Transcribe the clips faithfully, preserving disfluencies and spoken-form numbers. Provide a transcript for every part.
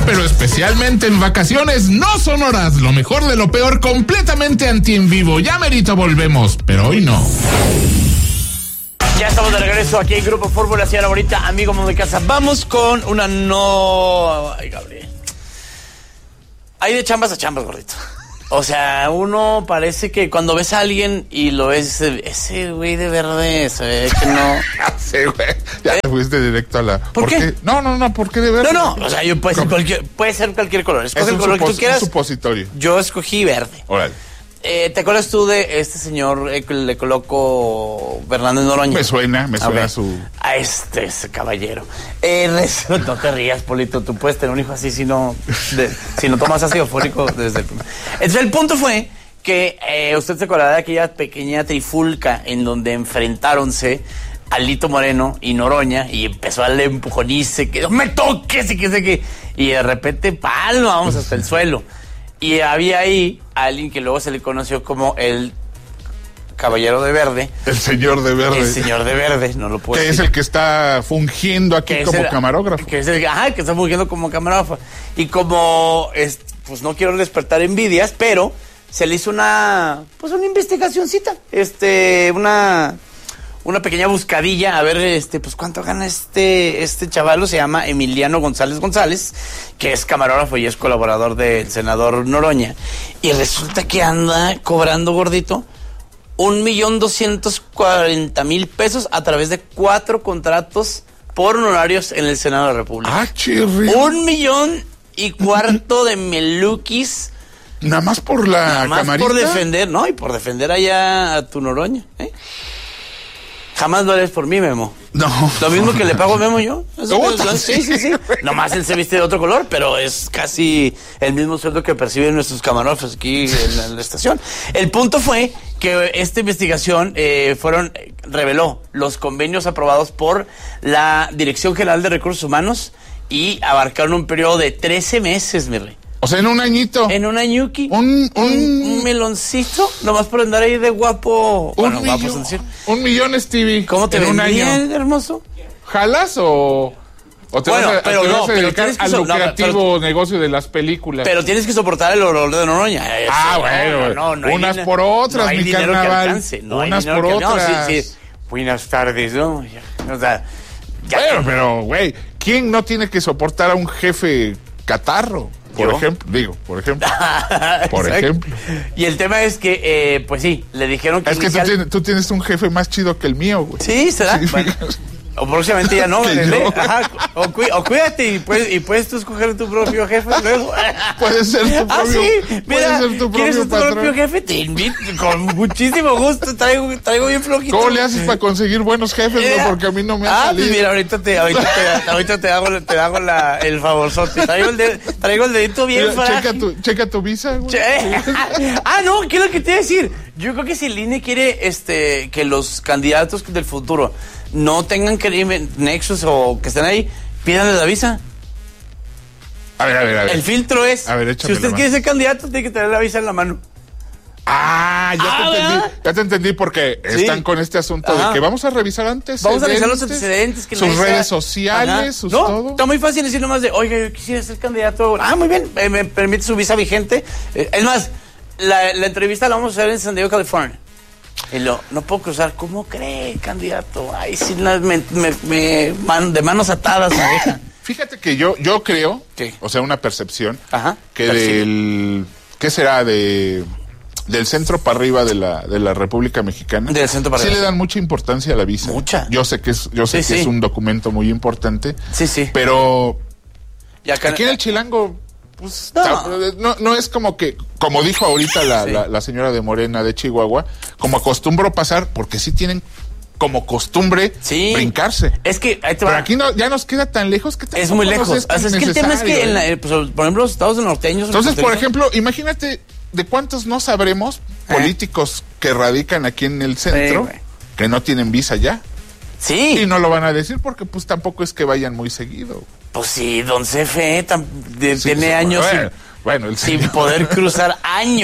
pero especialmente en vacaciones no son horas. Lo mejor de lo peor, completamente anti en vivo. Ya merito volvemos, pero hoy no. Ya estamos de regreso aquí en Grupo Fórmula, señora bonita, amigo de casa. Vamos con una no... Ay, Gabriel. Hay de chambas a chambas, gordito. O sea, uno parece que cuando ves a alguien y lo ves, ese güey de verde, se ve que no... Sí, güey. Ya ¿Eh? te fuiste directo a la... ¿Por, ¿Por qué? qué? No, no, no, ¿por qué de verde? No, no, o sea, yo puede ser cualquier, puede ser cualquier color. Escoge el color supos- que tú quieras. Es un supositorio. Yo escogí verde. Órale. Eh, ¿Te acuerdas tú de este señor eh, que le coloco Fernández Noroña? Me suena, me suena okay. su... A este, ese caballero. Eh, no te rías, Polito, tú puedes tener un hijo así si no, de, si no tomas ácido fólico desde el... Entonces el punto fue que eh, usted se acordará de aquella pequeña trifulca en donde enfrentáronse Alito Moreno y Noroña y empezó a darle empujonice, que no me toques y que sé que... Y de repente, palo, vamos hasta el suelo. Y había ahí alguien que luego se le conoció como el caballero de verde. El señor de verde. El señor de verde, no lo puedo decir. Que es el que está fungiendo aquí como el, camarógrafo. Que es el, ajá, que está fungiendo como camarógrafo. Y como, es, pues no quiero despertar envidias, pero se le hizo una, pues una investigacioncita, este, una... una pequeña buscadilla, a ver, este, pues cuánto gana este, este chavalo, se llama Emiliano González González, que es camarógrafo y es colaborador del senador Noroña, y resulta que anda cobrando, gordito, un millón doscientos cuarenta mil pesos a través de cuatro contratos por honorarios en el Senado de la República. Ah, chirri. Un millón y cuarto de meluquis. Nada más por la Nada más camarita. por defender, ¿no? Y por defender allá a tu Noroña, ¿eh? Jamás lo eres por mí, Memo. No. Lo mismo que le pago a Memo yo. Eso no, es, sí, sí, sí. Nomás él se viste de otro color, pero es casi el mismo sueldo que perciben nuestros camarógrafos aquí en la, en la estación. El punto fue que esta investigación eh, fueron reveló los convenios aprobados por la Dirección General de Recursos Humanos y abarcaron un periodo de trece meses, mi rey. O sea, en un añito. En un añuki. Un, un, un meloncito, nomás por andar ahí de guapo. Un bueno, millón. guapo, un millón, Stevie. ¿Cómo te en vendrían, un año? hermoso? ¿Jalas o, o te bueno, vas a, pero te no, vas a dedicar pero al so, lucrativo no, pero, negocio de las películas? Pero tienes que soportar el olor de Noroña. Eso, ah, bueno. No, no, no unas hay, por otras, no hay mi carnaval. Alcance, no unas hay por que, otras. No, sí, sí. Buenas tardes, ¿no? O sea, ya bueno, que... pero, güey, ¿quién no tiene que soportar a un jefe catarro? Por ¿Yo? ejemplo, digo, por ejemplo. por ejemplo. Y el tema es que, eh, pues sí, le dijeron que... Es inicial... que tú tienes, tú tienes un jefe más chido que el mío, güey. Sí, ¿será? Sí, bueno. O próximamente ya no, ¿verdad? Ajá. O, cuí, o cuídate y puedes, y puedes tú escoger tu propio jefe luego. Puedes ser tu propio, ah, sí. Mira, ser tu ¿quieres ser tu patrón? propio jefe? Te invito con muchísimo gusto. Traigo, traigo bien flojito. ¿Cómo le haces para conseguir buenos jefes? No, porque a mí no me ha ah, salido. Pues mira, ahorita te, ahorita te, ahorita te hago, te hago la, el favorzote. Traigo el, de, traigo el dedito bien mira, frágil. checa tu, checa tu visa, güey. Che ah, no, ¿qué es lo que te iba a decir? Yo creo que si el I N E quiere este, que los candidatos del futuro no tengan que ir nexos o que estén ahí, pídanle la visa. A ver, a ver, a ver. El filtro es, a ver, si usted quiere ser candidato, tiene que tener la visa en la mano. Ah, ya ah, te entendí, ¿verdad? ya te entendí porque sí. están con este asunto Ajá. de que vamos a revisar antes. Vamos a revisar los antecedentes. Que sus redes sociales, sus no, todo. Está muy fácil decir nomás de, oiga, yo quisiera ser candidato. Ah, muy bien, eh, me permite su visa vigente. Eh, es más, la, la entrevista la vamos a hacer en San Diego, California. Y lo, no puedo cruzar. ¿Cómo cree, candidato? Ay, sí, me, me, me man, de manos atadas me deja. Fíjate que yo, yo creo, ¿Qué? o sea, una percepción, Ajá, que del, ¿qué será? De, del centro para arriba de la, de la República Mexicana. Del centro para sí arriba. le dan mucha importancia a la visa. Mucha. Yo sé que es, yo sé sí, que sí. es un documento muy importante. Sí, sí. Pero y acá, aquí en el Chilango, pues, no. no, no es como que, como dijo ahorita la, sí. la, la señora de Morena de Chihuahua, como acostumbro pasar, porque sí tienen como costumbre sí. brincarse. Es que ahí te va. Pero va. aquí no, ya nos queda tan lejos que es muy lejos. Es, es que el tema es que, en la, pues, por ejemplo, los estados norteños. Entonces, por ejemplo, imagínate de cuántos no sabremos ¿Eh? políticos que radican aquí en el centro sí, que no tienen visa ya. Sí. Y no lo van a decir porque, pues, tampoco es que vayan muy seguido. Pues sí, don C F E tam, de, sí, tiene sí, años bueno, sin, bueno, el sin poder cruzar años,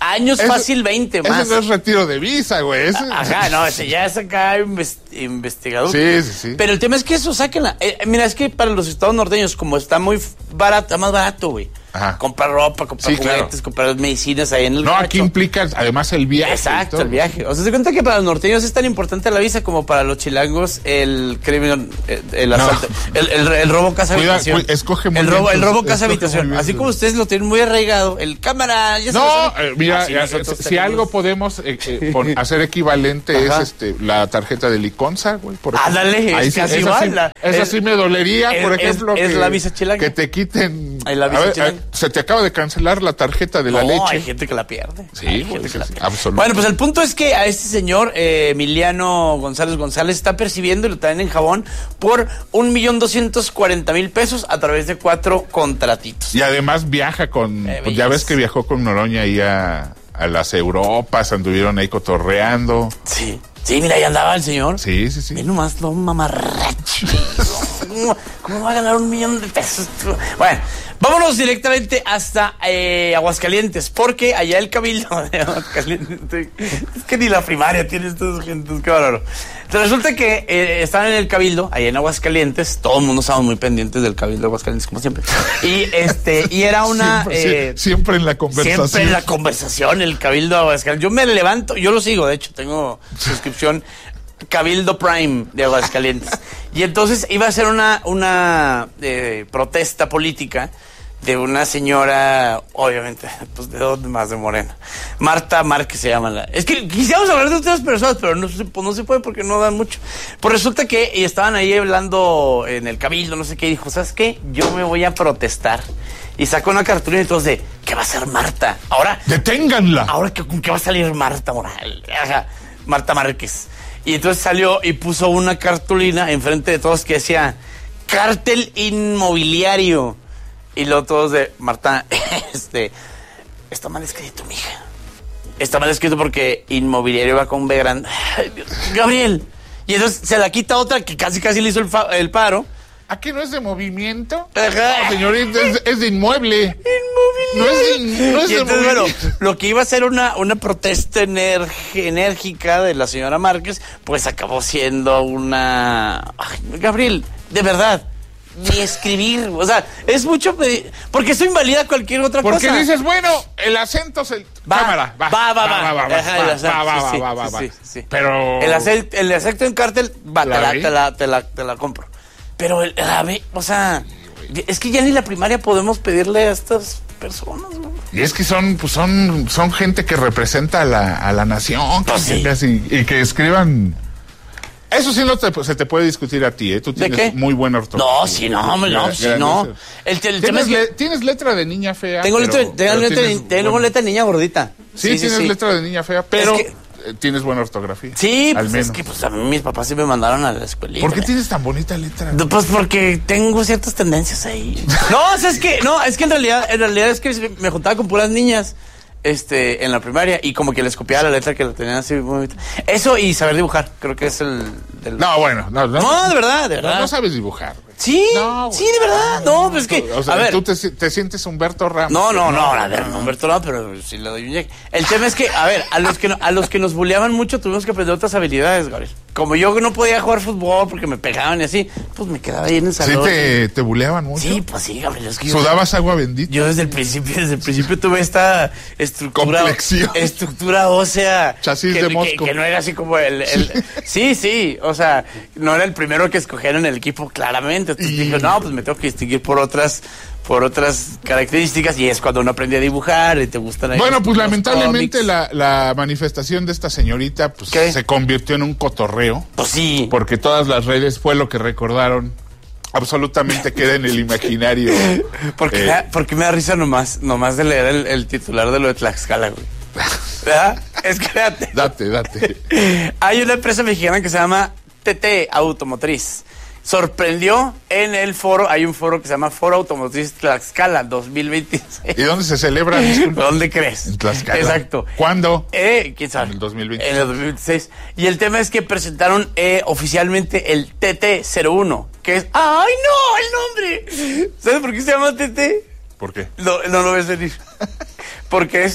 Años ese, fácil veinte más. Ese no es retiro de visa, güey. Ese... Ajá, no, ese ya es acá invest, investigador. Sí, sí, sí. Pero el tema es que eso, sáquenla. Eh, mira, es que para los estados norteños, como está muy barato, está más barato, güey. Ajá. Comprar ropa, comprar sí, juguetes, claro. comprar medicinas ahí en el No, gacho. Aquí implica además el viaje. Exacto, el viaje. O sea, se cuenta que para los norteños es tan importante la visa como para los chilangos el crimen, el, el asalto, no. el, el, el robo casa cuida, habitación. Cuida, escoge muy el robo, bien, el robo casa habitación. Así como ustedes lo tienen muy arraigado, el cámara. Ya no, eh, mira, eh, si tenemos... algo podemos eh, eh, pon, hacer equivalente es este la tarjeta de Liconza, güey. Ándale, ah, es sí, casi esa igual. Sí, la, esa es, sí me dolería, es, por ejemplo. Es, que, es la visa chilanga. Que te quiten. La visa a ver, chilanga. A, se te acaba de cancelar la tarjeta de la no, leche. Hay gente que la pierde. Sí, hay pues, gente que la pierde. Absolutamente. Bueno, pues el punto es que a este señor, eh, Emiliano González González, está percibiendo y lo traen en jabón por un millón doscientos cuarenta mil pesos a través de cuatro contratitos. Y además viaja con, eh, pues ya ves que viajó con Noroña ahí a, a las Europas, anduvieron ahí cotorreando. Sí. Sí, mira, ahí andaba el señor. Sí, sí, sí. Ve nomás, no mamarracho. ¿Cómo, ¿Cómo va a ganar un millón de pesos? Bueno, vámonos directamente hasta eh, Aguascalientes, porque allá el cabildo de Aguascalientes, es que ni la primaria tiene estos gentes, qué bárbaro. Entonces, resulta que eh, estaban en el cabildo, allá en Aguascalientes, todo el mundo estaba muy pendientes del cabildo de Aguascalientes, como siempre. Y este, y era una... Siempre, eh, siempre en la conversación. Siempre en la conversación, el cabildo de Aguascalientes. Yo me levanto, yo lo sigo, de hecho, tengo suscripción Cabildo Prime de Aguascalientes. Y entonces iba a ser una, una eh, protesta política de una señora, obviamente, pues de dónde más, de Morena. Marta Márquez se llama la... Es que quisiéramos hablar de otras personas, pero no se, pues no se puede porque no dan mucho. Pues resulta que y estaban ahí hablando en el cabildo, no sé qué, y dijo, ¿sabes qué? Yo me voy a protestar. Y sacó una cartulina y todos de, ¿qué va a hacer Marta? Ahora... ¡Deténganla! Ahora, ¿con qué va a salir Marta Moral? Ajá, Marta Márquez. Y entonces salió y puso una cartulina enfrente de todos que decía, cártel inmobiliario. Y luego todos de, Marta, este, está mal escrito, mija. Está mal escrito porque inmobiliario va con B grande. Ay, Dios, Gabriel. Y entonces se la quita otra que casi casi le hizo el, fa- el paro. ¿A qué no es de movimiento? Ajá. No, señorita, es, es de inmueble. Inmobiliario. No es de, no es y de entonces, movimiento. bueno, lo que iba a ser una, una protesta energ- enérgica de la señora Márquez, pues acabó siendo una... Ay, Gabriel, de verdad, ni escribir, o sea, es mucho pedir, porque eso invalida cualquier otra Porque cosa. Porque dices, bueno, el acento es el... Va, cámara, va, va, va, va, va, va, va, Ajá, va, acento, va, va, sí, va, va, sí, va. sí, sí. Pero... El acento, el acento en cártel, va, te ¿La la, vi? te la, te la, te la compro. Pero el, la ve, o sea, es que ya ni la primaria podemos pedirle a estas personas, ¿no? Y es que son, pues son, son gente que representa a la, a la nación, Pues sí. y, y que escriban. Eso sí no te, se te puede discutir a ti, ¿eh? Tú tienes qué? muy buena ortografía. No, sí, no, hombre, no, sí, no. El, el tema ¿Tienes, es que le, tienes letra de niña fea. tengo pero, letra, tengo pero letra, tienes, tengo bueno, letra de niña gordita. Sí, sí tienes sí. letra de niña fea, pero Es que, eh, tienes buena ortografía. Sí, al pues menos. es que pues a mí mis papás sí me mandaron a la escuelita. ¿Por qué tienes tan bonita letra? Pues porque tengo ciertas tendencias ahí. No, o sea, es que, no, es que en realidad, en realidad es que me juntaba con puras niñas, este, en la primaria, y como que les copiaba la letra que la tenían así muy... Eso y saber dibujar, creo que es el... Del... No, bueno, no, no. No, de verdad, de No, verdad. no sabes dibujar. Sí, No, sí, de verdad, no, pues es que, O sea, a ver... tú te, te sientes Humberto Ramos. No, no, no, a ver, no, Humberto no, pero sí le doy un llegue. El tema es que, a ver, a los que, no, a los que nos buleaban mucho tuvimos que aprender otras habilidades, Gabriel. Como yo no podía jugar fútbol porque me pegaban y así, pues me quedaba ahí en el Sí, salón. te, te buleaban mucho. Sí, pues sí, Gabriel, es que yo... Sudabas agua bendita. Yo desde el principio, desde el principio tuve esta estructura, Complexión. estructura ósea. Chasis que, de que- mosco. Que, no era así como el, el sí, sí, o sea, no era el primero que escogieron en el equipo, claramente. Entonces Y- dije, no, pues me tengo que distinguir por otras, por otras características, y es cuando uno aprende a dibujar y te gustan ahí Bueno, los- pues los lamentablemente cómics. la, la manifestación de esta señorita pues ¿Qué? se convirtió en un cotorreo, Pues sí. porque todas las redes fue lo que recordaron. Absolutamente queda en el imaginario. Porque, Eh, me da, porque me da risa nomás, nomás de leer el, el titular de lo de Tlaxcala, güey. ¿Verdad? Es que fíjate. Date, date. Hay una empresa mexicana que se llama T T Automotriz. Sorprendió en el foro, hay un foro que se llama Foro Automotriz Tlaxcala dos mil veintiséis. ¿Y dónde se celebra? Disculpa. ¿Dónde crees? En Tlaxcala. Exacto. ¿Cuándo? Eh, ¿quién sabe? En el dos mil veintiséis. En el dos mil veintiséis. Y el tema es que presentaron eh, oficialmente el T T cero uno, que es... ¡Ay, no! ¡El nombre! ¿Sabes por qué se llama T T? ¿Por qué? No, no lo ves venir. Porque es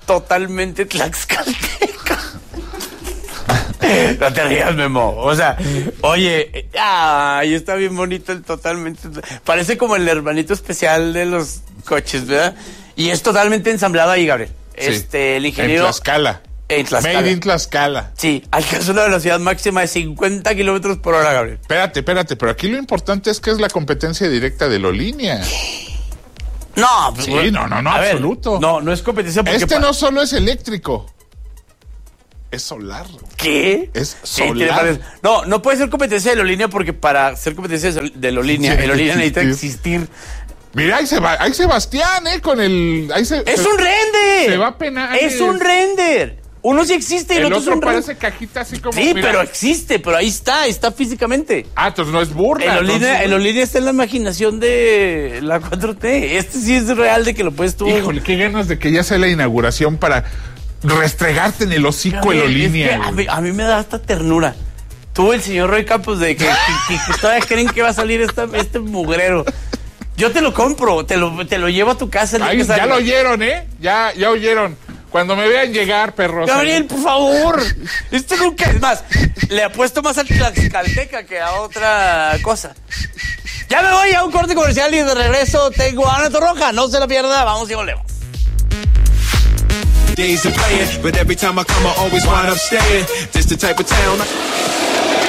totalmente tlaxcalteca. No te rías, Memo. O sea, oye, ay, está bien bonito el totalmente. Parece como el hermanito especial de los coches, ¿verdad? Y es totalmente ensamblado ahí, Gabriel. Sí, este, el ingeniero. En Tlaxcala. En Tlaxcala. Made in Tlaxcala. Sí, alcanzó una velocidad máxima de cincuenta kilómetros por hora, Gabriel. Espérate, espérate, pero aquí lo importante es que es la competencia directa de Lolínea. No, pues, sí, no, no, no, absoluto. Ver, no, no es competencia porque... Este no solo es eléctrico. Es solar. ¿Qué? Es solar. Sí, no, no puede ser competencia de Lolínea porque para ser competencia de Lolínea, sí, el Lolínea necesita existir. Mira, ahí, se va, ahí Sebastián, ¿eh? Con el... Ahí se, ¡Es se, un render! Se va a penar. ¡Es un render! Uno sí existe y el, el otro, otro es un parece render. Cajita así como... Sí, mira. pero existe, pero ahí está, está físicamente. Ah, entonces no es burla. El Lolínea, el Lolínea está en la imaginación de la cuatro T. Este sí es real de que lo puedes tú... Híjole, qué ganas de que ya sea la inauguración para restregarte en el hocico el Lolínea. Es que a, mí, a mí me da hasta ternura. Tú, el señor Roy Campos, de que, que, que todavía creen que va a salir esta, este mugrero. Yo te lo compro, te lo, te lo llevo a tu casa. Ay, ya lo oyeron, ¿eh? Ya, ya oyeron. Cuando me vean llegar, perros. Gabriel, por favor. Esto nunca es más. Le apuesto más al Tlaxcalteca que a otra cosa. Ya me voy a un corte comercial y de regreso tengo a Ana Torroja. No se la pierda, vamos y volvemos. Days of playing, but every time I come, I always wind up staying. Just the type of town.